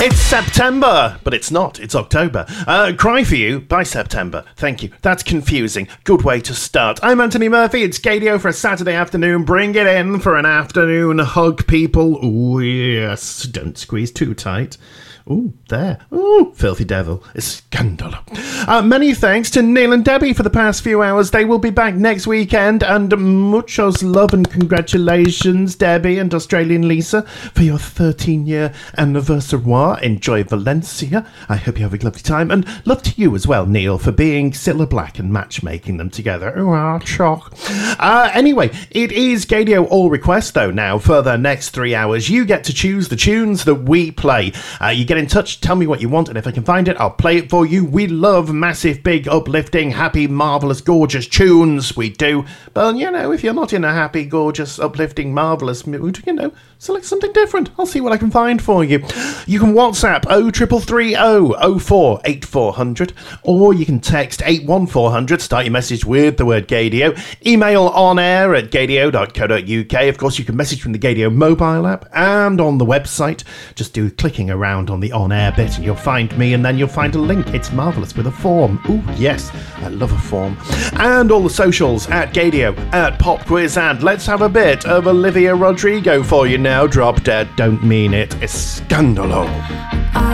It's September, but it's not. It's October. Cry for You by September. Thank you. That's confusing. Good way to start. I'm Anthony Murphy. It's Gadio for a Saturday afternoon. Bring it in for an afternoon hug, people. Ooh, yes. Don't squeeze too tight. Ooh, there. Ooh, filthy devil. Scandalo. Many thanks to Neil and Debbie for the past few hours. They will be back next weekend. And muchos love and congratulations, Debbie and Australian Lisa, for your 13-year anniversary. Enjoy Valencia. I hope you have a lovely time. And love to you as well, Neil, for being Cilla Black and matchmaking them together. Oh, shock. Anyway, it is Gadio All Request, though, now. For the next 3 hours, you get to choose the tunes that we play. You get in touch, tell me what you want, and if I can find it, I'll play it for you. We love massive, big, uplifting, happy, marvellous, gorgeous tunes. We do. But, you know, if you're not in a happy, gorgeous, uplifting, marvellous mood, you know, select something different. I'll see what I can find for you. You can WhatsApp 0330 04 8400, or you can text 81400, start your message with the word Gadio. Email onair@gadio.co.uk. Of course, you can message from the Gadio mobile app and on the website. Just do clicking around on the on-air bit and you'll find me, and then you'll find a link. It's marvellous with a form. Ooh, yes, I love a form. And all the socials at Gadio, at Pop Quiz, and let's have a bit of Olivia Rodrigo for you now. Drop Dead, don't mean it. Scandalo.